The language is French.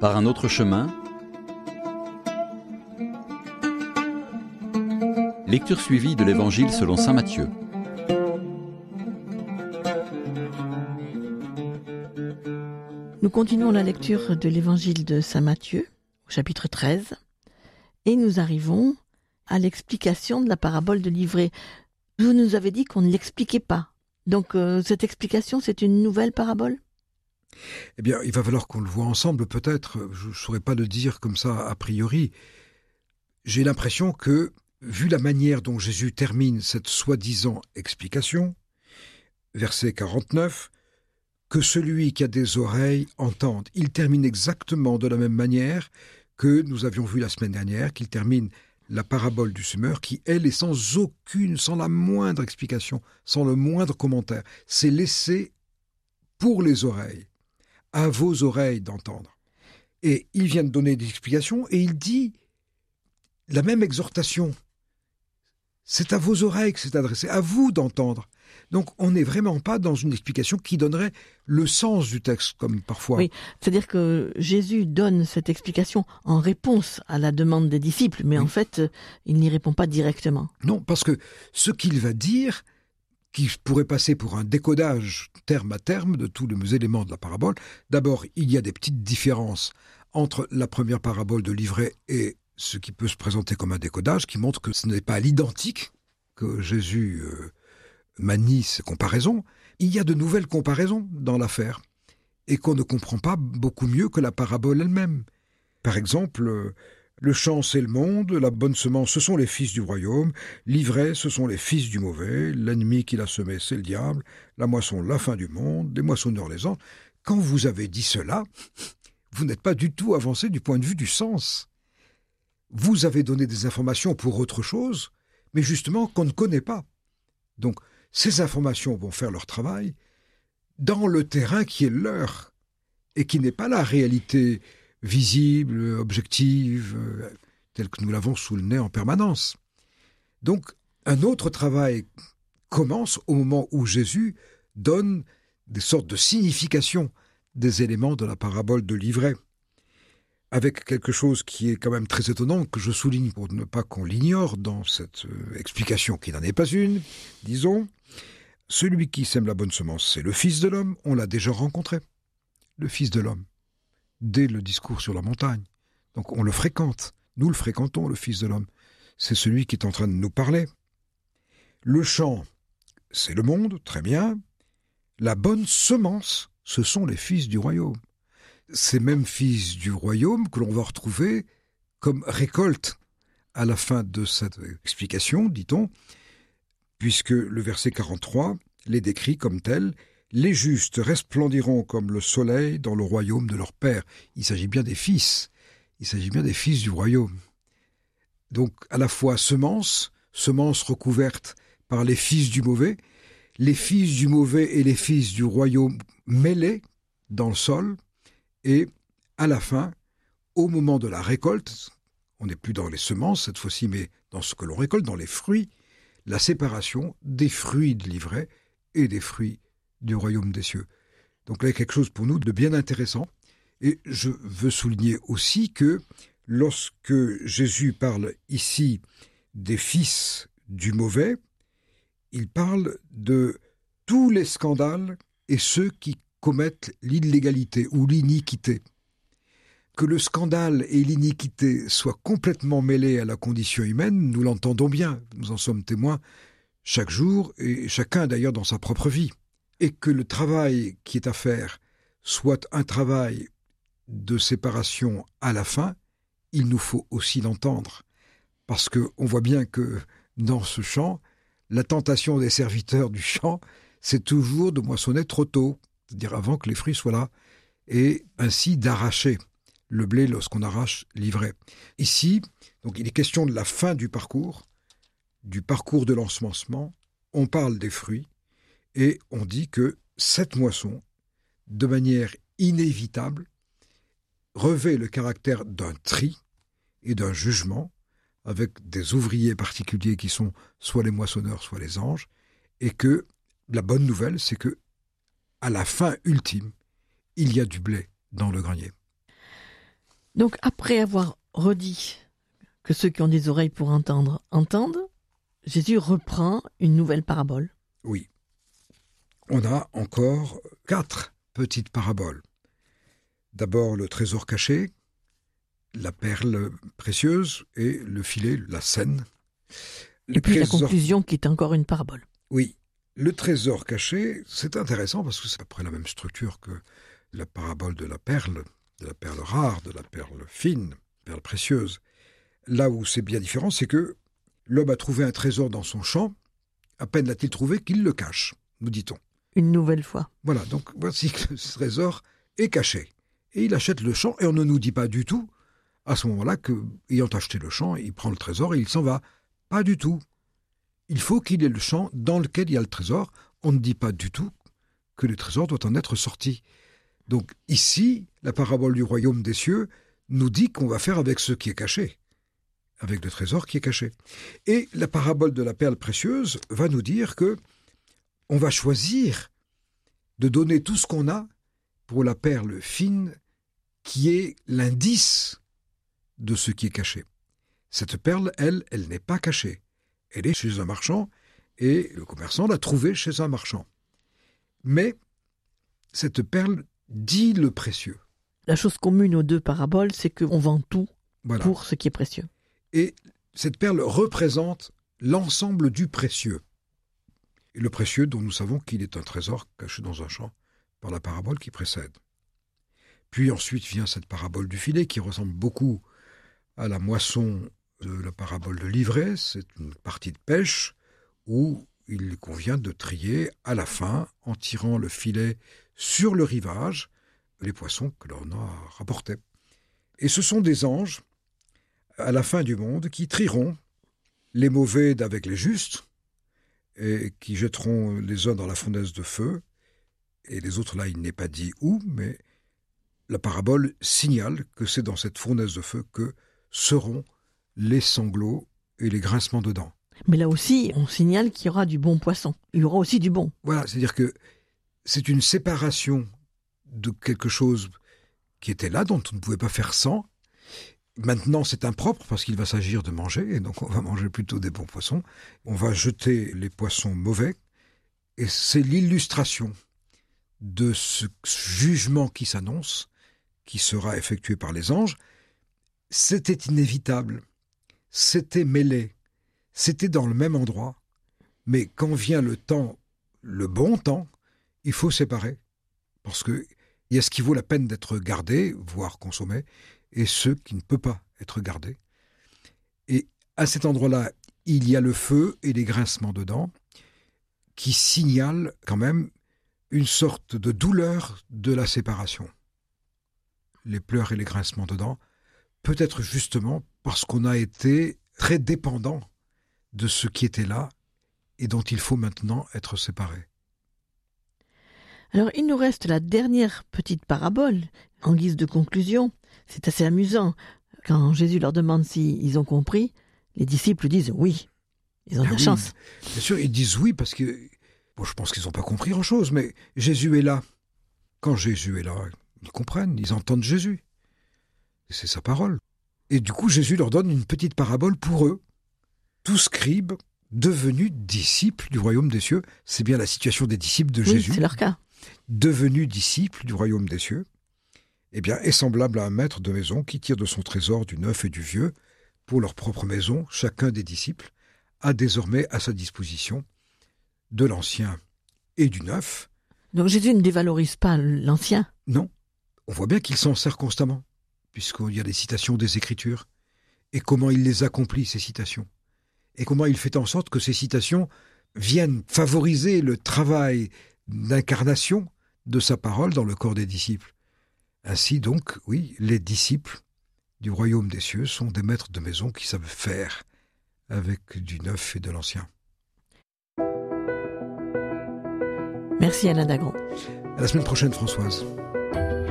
Par un autre chemin. Lecture suivie de l'Évangile selon saint Matthieu. Nous continuons la lecture de l'Évangile de saint Matthieu, au chapitre 13, et nous arrivons à l'explication de la parabole de l'ivraie. Vous nous avez dit qu'on ne l'expliquait pas. Donc cette explication, c'est une nouvelle parabole ? Eh bien, il va falloir qu'on le voit ensemble, peut-être. Je ne saurais pas le dire comme ça a priori. J'ai l'impression que, vu la manière dont Jésus termine cette soi-disant explication, verset 49, que celui qui a des oreilles entende. Il termine exactement de la même manière que nous avions vu la semaine dernière, qu'il termine la parabole du semeur, qui, elle, est sans la moindre explication, sans le moindre commentaire. C'est laissé pour les oreilles, à vos oreilles d'entendre. Et il vient de donner des explications, et il dit la même exhortation. C'est à vos oreilles que c'est adressé, à vous d'entendre. Donc on n'est vraiment pas dans une explication qui donnerait le sens du texte, comme parfois. Oui, c'est-à-dire que Jésus donne cette explication en réponse à la demande des disciples, mais en fait, il n'y répond pas directement. Non, parce que ce qu'il va dire, qui pourrait passer pour un décodage terme à terme de tous les éléments de la parabole, d'abord, il y a des petites différences entre la première parabole de l'ivraie et ce qui peut se présenter comme un décodage, qui montre que ce n'est pas à l'identique que Jésus manie ces comparaisons. Il y a de nouvelles comparaisons dans l'affaire, et qu'on ne comprend pas beaucoup mieux que la parabole elle-même. Par exemple, le champ c'est le monde, la bonne semence ce sont les fils du royaume, l'ivraie ce sont les fils du mauvais, l'ennemi qui l'a semé c'est le diable, la moisson la fin du monde, les moissonneurs les anges. Quand vous avez dit cela, vous n'êtes pas du tout avancé du point de vue du sens. Vous avez donné des informations pour autre chose, mais justement qu'on ne connaît pas. Donc, ces informations vont faire leur travail dans le terrain qui est le leur, et qui n'est pas la réalité visible, objective, telle que nous l'avons sous le nez en permanence. Donc, un autre travail commence au moment où Jésus donne des sortes de significations des éléments de la parabole de l'ivraie, avec quelque chose qui est quand même très étonnant, que je souligne pour ne pas qu'on l'ignore dans cette explication qui n'en est pas une, disons. Celui qui sème la bonne semence, c'est le Fils de l'homme, on l'a déjà rencontré, le Fils de l'homme, dès le discours sur la montagne. Donc on le fréquente, nous le fréquentons, le Fils de l'homme. C'est celui qui est en train de nous parler. Le champ, c'est le monde, très bien. La bonne semence, ce sont les fils du royaume. Ces mêmes fils du royaume que l'on va retrouver comme récolte à la fin de cette explication, dit-on, puisque le verset 43 les décrit comme tels. Les justes resplendiront comme le soleil dans le royaume de leur Père. Il s'agit bien des fils, il s'agit bien des fils du royaume. Donc à la fois semence recouverte par les fils du mauvais, les fils du mauvais et les fils du royaume mêlés dans le sol, et à la fin, au moment de la récolte, on n'est plus dans les semences cette fois-ci, mais dans ce que l'on récolte, dans les fruits, la séparation des fruits de l'ivraie et des fruits du royaume des cieux. Donc là, il y a quelque chose pour nous de bien intéressant. Et je veux souligner aussi que lorsque Jésus parle ici des fils du mauvais, il parle de tous les scandales et ceux qui commettent l'illégalité ou l'iniquité. Que le scandale et l'iniquité soient complètement mêlés à la condition humaine, nous l'entendons bien, nous en sommes témoins chaque jour, et chacun d'ailleurs dans sa propre vie. Et que le travail qui est à faire soit un travail de séparation à la fin, il nous faut aussi l'entendre. Parce qu'on voit bien que dans ce champ, la tentation des serviteurs du champ, c'est toujours de moissonner trop tôt, c'est-à-dire avant que les fruits soient là, et ainsi d'arracher le blé lorsqu'on arrache l'ivraie. Ici, donc, il est question de la fin du parcours de l'ensemencement. On parle des fruits, et on dit que cette moisson, de manière inévitable, revêt le caractère d'un tri et d'un jugement, avec des ouvriers particuliers qui sont soit les moissonneurs, soit les anges, et que la bonne nouvelle, c'est que à la fin ultime, il y a du blé dans le grenier. Donc après avoir redit que ceux qui ont des oreilles pour entendre, entendent, Jésus reprend une nouvelle parabole. Oui. On a encore 4 petites paraboles. D'abord le trésor caché, la perle précieuse et le filet, la scène. Et puis la conclusion qui est encore une parabole. Oui. Le trésor caché, c'est intéressant parce que c'est à peu près la même structure que la parabole de la perle rare, de la perle fine, perle précieuse. Là où c'est bien différent, c'est que l'homme a trouvé un trésor dans son champ, à peine l'a-t-il trouvé qu'il le cache, nous dit-on. Une nouvelle fois. Voilà, donc voici que ce trésor est caché. Et il achète le champ, et on ne nous dit pas du tout, à ce moment-là, qu'ayant acheté le champ, il prend le trésor et il s'en va. Pas du tout. Il faut qu'il ait le champ dans lequel il y a le trésor. On ne dit pas du tout que le trésor doit en être sorti. Donc ici, la parabole du royaume des cieux nous dit qu'on va faire avec ce qui est caché, avec le trésor qui est caché. Et la parabole de la perle précieuse va nous dire que on va choisir de donner tout ce qu'on a pour la perle fine qui est l'indice de ce qui est caché. Cette perle, elle n'est pas cachée. Elle est chez un marchand et le commerçant l'a trouvée chez un marchand. Mais cette perle dit le précieux. La chose commune aux deux paraboles, c'est qu'on vend tout Voilà. pour ce qui est précieux. Et cette perle représente l'ensemble du précieux. Et le précieux dont nous savons qu'il est un trésor caché dans un champ par la parabole qui précède. Puis ensuite vient cette parabole du filet qui ressemble beaucoup à la moisson de la parabole de l'ivraie. C'est une partie de pêche où il convient de trier à la fin, en tirant le filet sur le rivage, les poissons que l'on a rapportés. Et ce sont des anges, à la fin du monde, qui trieront les mauvais d'avec les justes, et qui jetteront les uns dans la fournaise de feu, et les autres, là, il n'est pas dit où, mais la parabole signale que c'est dans cette fournaise de feu que seront les sanglots et les grincements de dents. Mais là aussi, on signale qu'il y aura du bon poisson. Il y aura aussi du bon. Voilà, c'est-à-dire que c'est une séparation de quelque chose qui était là, dont on ne pouvait pas faire sans. Maintenant, c'est impropre parce qu'il va s'agir de manger, et donc on va manger plutôt des bons poissons. On va jeter les poissons mauvais, et c'est l'illustration de ce jugement qui s'annonce, qui sera effectué par les anges. C'était inévitable, c'était mêlé, c'était dans le même endroit, mais quand vient le temps, le bon temps, il faut séparer, parce qu'il y a ce qui vaut la peine d'être gardé, voire consommé, et ce qui ne peut pas être gardé. Et à cet endroit-là, il y a le feu et les grincements de dents, qui signalent quand même une sorte de douleur de la séparation. Les pleurs et les grincements de dents, peut-être justement parce qu'on a été très dépendant de ce qui était là et dont il faut maintenant être séparé. Alors, il nous reste la dernière petite parabole, en guise de conclusion. C'est assez amusant. Quand Jésus leur demande s'ils ont compris, les disciples disent oui. Ils ont de la chance. Bien sûr, ils disent oui parce que, je pense qu'ils n'ont pas compris grand-chose, mais Jésus est là. Quand Jésus est là, ils comprennent, ils entendent Jésus. C'est sa parole. Et du coup, Jésus leur donne une petite parabole pour eux. Tous scribes devenus disciples du royaume des cieux. C'est bien la situation des disciples de Jésus. Oui, c'est leur cas. Devenus disciples du royaume des cieux, eh bien, est semblable à un maître de maison qui tire de son trésor du neuf et du vieux. Pour leur propre maison, chacun des disciples a désormais à sa disposition de l'ancien et du neuf. Donc Jésus ne dévalorise pas l'ancien. Non, on voit bien qu'il s'en sert constamment, puisqu'il y a des citations des Écritures, et comment il les accomplit, ces citations, et comment il fait en sorte que ces citations viennent favoriser le travail d'incarnation de sa parole dans le corps des disciples. Ainsi donc, oui, les disciples du royaume des cieux sont des maîtres de maison qui savent faire avec du neuf et de l'ancien. Merci Alain Dagron. À la semaine prochaine, Françoise.